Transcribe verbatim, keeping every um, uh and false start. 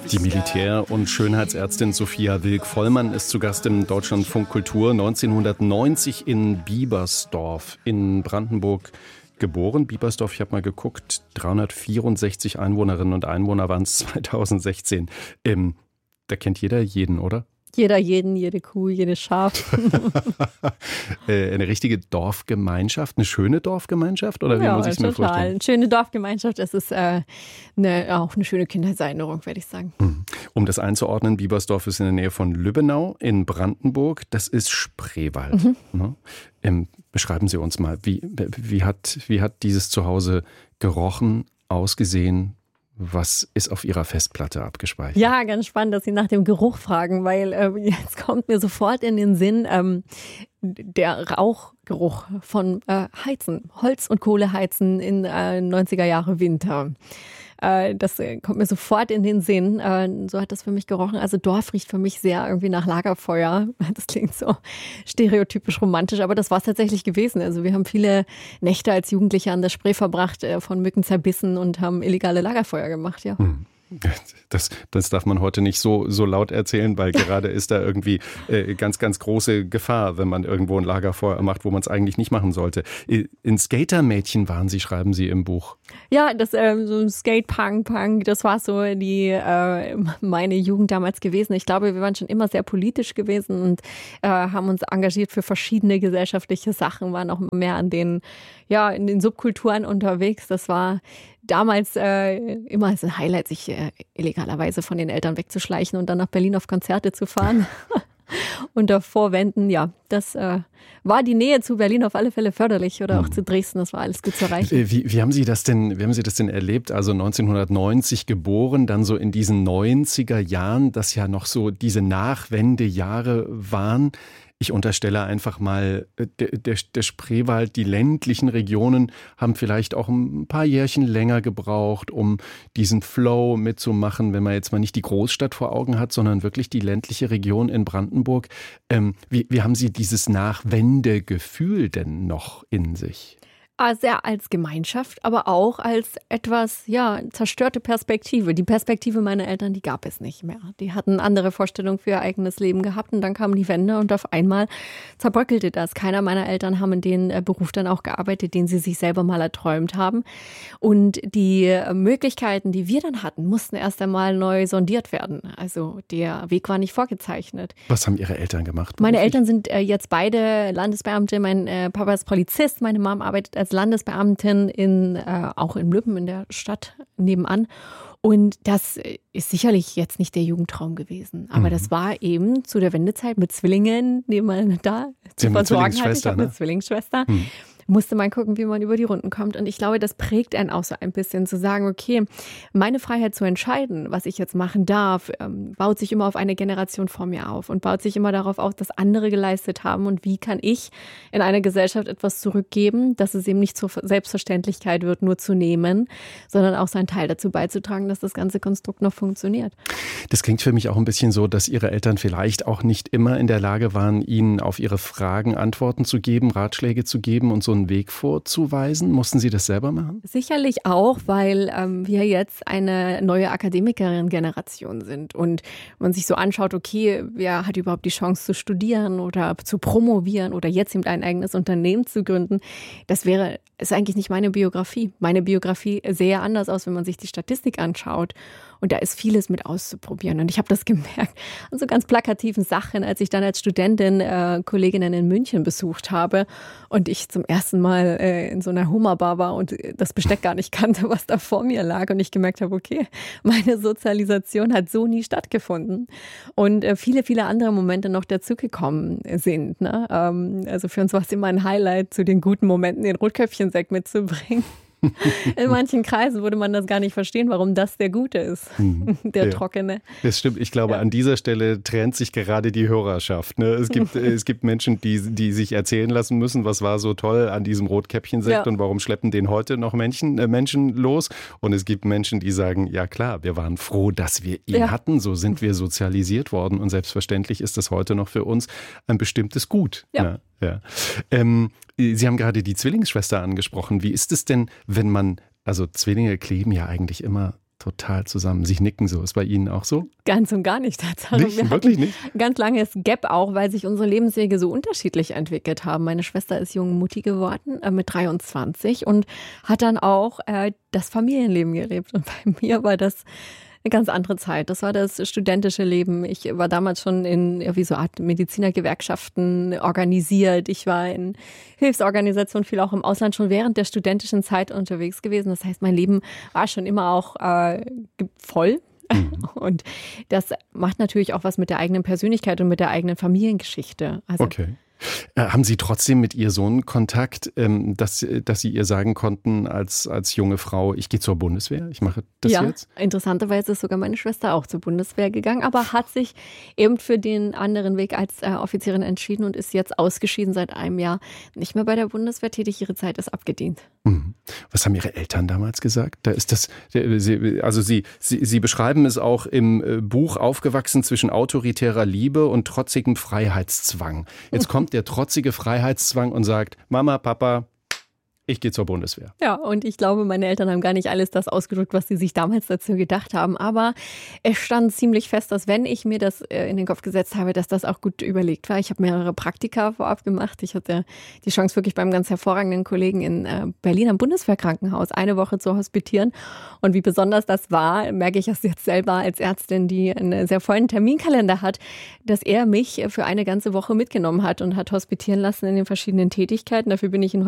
Die Militär- und Schönheitsärztin Sophia Wilk-Vollmann ist zu Gast im Deutschlandfunk Kultur. neunzehnhundertneunzig in Biebersdorf in Brandenburg geboren. Biebersdorf, ich habe mal geguckt, dreihundertvierundsechzig Einwohnerinnen und Einwohner waren es zweitausendsechzehn. Ähm, da kennt jeder jeden, oder? Jeder jeden, jede Kuh, jedes Schaf. Eine richtige Dorfgemeinschaft, eine schöne Dorfgemeinschaft? Oder wie ja, muss ich es mir vorstellen? Eine schöne Dorfgemeinschaft, es ist äh, eine, auch eine schöne Kindheitserinnerung, würde ich sagen. Um das einzuordnen, Biebersdorf ist in der Nähe von Lübbenau in Brandenburg. Das ist Spreewald. Mhm. Ne? Ähm, beschreiben Sie uns mal, wie, wie, hat, wie hat dieses Zuhause gerochen, ausgesehen? Was ist auf Ihrer Festplatte abgespeichert? Ja, ganz spannend, dass Sie nach dem Geruch fragen, weil äh, jetzt kommt mir sofort in den Sinn ähm, der Rauchgeruch von äh, Heizen, Holz- und Kohleheizen in äh, neunziger Jahre Winter. Äh, das kommt mir sofort in den Sinn. Äh, so hat das für mich gerochen. Also Dorf riecht für mich sehr irgendwie nach Lagerfeuer. Das klingt so stereotypisch romantisch, aber das war es tatsächlich gewesen. Also wir haben viele Nächte als Jugendliche an der Spree verbracht, äh, von Mücken zerbissen und haben illegale Lagerfeuer gemacht, ja. Hm. Das, das darf man heute nicht so, so laut erzählen, weil gerade ist da irgendwie äh, ganz, ganz große Gefahr, wenn man irgendwo ein Lagerfeuer macht, wo man es eigentlich nicht machen sollte. Ein Skatermädchen waren Sie, schreiben Sie im Buch. Ja, das ähm, so ein Skate-Punk-Punk, das war so die äh, meine Jugend damals gewesen. Ich glaube, wir waren schon immer sehr politisch gewesen und äh, haben uns engagiert für verschiedene gesellschaftliche Sachen, waren auch mehr an den, ja, in den Subkulturen unterwegs. Das war damals äh, immer als ein Highlight, sich äh, illegalerweise von den Eltern wegzuschleichen und dann nach Berlin auf Konzerte zu fahren. Unter Vorwänden, ja, das äh, war die Nähe zu Berlin auf alle Fälle förderlich oder auch zu Dresden, das war alles gut zu erreichen. Wie, wie haben Sie das denn, wie haben Sie das denn erlebt? Also neunzehnhundertneunzig geboren, dann so in diesen neunziger Jahren, das ja noch so diese Nachwendejahre waren. Ich unterstelle einfach mal, der, der, der Spreewald, die ländlichen Regionen haben vielleicht auch ein paar Jährchen länger gebraucht, um diesen Flow mitzumachen, wenn man jetzt mal nicht die Großstadt vor Augen hat, sondern wirklich die ländliche Region in Brandenburg. Ähm, wie, wie haben Sie dieses Nachwendegefühl denn noch in sich? Sehr als Gemeinschaft, aber auch als etwas, ja, zerstörte Perspektive. Die Perspektive meiner Eltern, die gab es nicht mehr. Die hatten andere Vorstellungen für ihr eigenes Leben gehabt und dann kam die Wende und auf einmal zerbröckelte das. Keiner meiner Eltern haben in den Beruf dann auch gearbeitet, den sie sich selber mal erträumt haben. Und die Möglichkeiten, die wir dann hatten, mussten erst einmal neu sondiert werden. Also der Weg war nicht vorgezeichnet. Was haben Ihre Eltern gemacht? Meine Eltern sind jetzt beide Landesbeamte. Mein Papa ist Polizist, meine Mom arbeitet als Landesbeamtin in, äh, auch in Lübben in der Stadt nebenan. Und das ist sicherlich jetzt nicht der Jugendtraum gewesen. Aber mhm. das war eben zu der Wendezeit mit Zwillingen nebeneinander zu versorgen hatte. Ich habe eine ne? Zwillingsschwester. Mhm. Musste man gucken, wie man über die Runden kommt. Und ich glaube, das prägt einen auch so ein bisschen, zu sagen, okay, meine Freiheit zu entscheiden, was ich jetzt machen darf, ähm, baut sich immer auf eine Generation vor mir auf und baut sich immer darauf auf, dass andere geleistet haben. Und wie kann ich in einer Gesellschaft etwas zurückgeben, dass es eben nicht zur Selbstverständlichkeit wird, nur zu nehmen, sondern auch seinen Teil dazu beizutragen, dass das ganze Konstrukt noch funktioniert. Das klingt für mich auch ein bisschen so, dass Ihre Eltern vielleicht auch nicht immer in der Lage waren, Ihnen auf Ihre Fragen Antworten zu geben, Ratschläge zu geben und so einen Weg vorzuweisen? Mussten Sie das selber machen? Sicherlich auch, weil ähm, wir jetzt eine neue Akademikerin-Generation sind und man sich so anschaut, okay, wer hat überhaupt die Chance zu studieren oder zu promovieren oder jetzt eben ein eigenes Unternehmen zu gründen. Das wäre, ist eigentlich nicht meine Biografie. Meine Biografie sähe anders aus, wenn man sich die Statistik anschaut. Und da ist vieles mit auszuprobieren. Und ich habe das gemerkt an so ganz plakativen Sachen, als ich dann als Studentin äh, Kolleginnen in München besucht habe und ich zum ersten Mal äh, in so einer Hummerbar war und das Besteck gar nicht kannte, was da vor mir lag. Und ich gemerkt habe, okay, meine Sozialisation hat so nie stattgefunden. Und äh, viele, viele andere Momente noch dazugekommen sind. Ne? Ähm, also für uns war es immer ein Highlight, zu den guten Momenten den Rotkäppchensekt mitzubringen. In manchen Kreisen würde man das gar nicht verstehen, warum das der Gute ist, hm, der ja. Trockene. Das stimmt. Ich glaube, ja. an dieser Stelle trennt sich gerade die Hörerschaft. Ne? Es gibt, es gibt Menschen, die, die sich erzählen lassen müssen, was war so toll an diesem Rotkäppchensekt ja. und warum schleppen den heute noch Menschen, äh, Menschen los. Und es gibt Menschen, die sagen, ja klar, wir waren froh, dass wir ihn ja. hatten. So sind wir sozialisiert worden. Und selbstverständlich ist das heute noch für uns ein bestimmtes Gut. Ja. Ne? Ja. Ähm, Sie haben gerade die Zwillingsschwester angesprochen. Wie ist es denn, wenn man, also Zwillinge kleben ja eigentlich immer total zusammen. Sie nicken so. Ist bei Ihnen auch so? Ganz und gar nicht. Tatsache. Nicht? Wirklich nicht? Ganz langes Gap auch, weil sich unsere Lebenswege so unterschiedlich entwickelt haben. Meine Schwester ist junge Mutti geworden, äh, mit dreiundzwanzig und hat dann auch äh, das Familienleben gelebt. Und bei mir war das eine ganz andere Zeit. Das war das studentische Leben. Ich war damals schon in ja, wie so eine Art Medizinergewerkschaften organisiert. Ich war in Hilfsorganisationen, viel auch im Ausland schon während der studentischen Zeit unterwegs gewesen. Das heißt, mein Leben war schon immer auch äh, voll. Mhm. Und das macht natürlich auch was mit der eigenen Persönlichkeit und mit der eigenen Familiengeschichte. Also okay. Äh, haben Sie trotzdem mit Ihr Sohn Kontakt, ähm, dass, dass Sie ihr sagen konnten als, als junge Frau, ich gehe zur Bundeswehr, ich mache das ja, jetzt? Ja, interessanterweise ist sogar meine Schwester auch zur Bundeswehr gegangen, aber hat sich eben für den anderen Weg als äh, Offizierin entschieden und ist jetzt ausgeschieden seit einem Jahr. Nicht mehr bei der Bundeswehr tätig, ihre Zeit ist abgedient. Mhm. Was haben Ihre Eltern damals gesagt? Da ist das, also Sie, Sie, Sie beschreiben es auch im Buch, aufgewachsen zwischen autoritärer Liebe und trotzigem Freiheitszwang. Jetzt kommt der trotzige Freiheitszwang und sagt, Mama, Papa, ich gehe zur Bundeswehr. Ja, und ich glaube, meine Eltern haben gar nicht alles das ausgedrückt, was sie sich damals dazu gedacht haben. Aber es stand ziemlich fest, dass wenn ich mir das in den Kopf gesetzt habe, dass das auch gut überlegt war. Ich habe mehrere Praktika vorab gemacht. Ich hatte die Chance, wirklich beim ganz hervorragenden Kollegen in Berlin am Bundeswehrkrankenhaus eine Woche zu hospitieren. Und wie besonders das war, merke ich es jetzt selber als Ärztin, die einen sehr vollen Terminkalender hat, dass er mich für eine ganze Woche mitgenommen hat und hat hospitieren lassen in den verschiedenen Tätigkeiten. Dafür bin ich in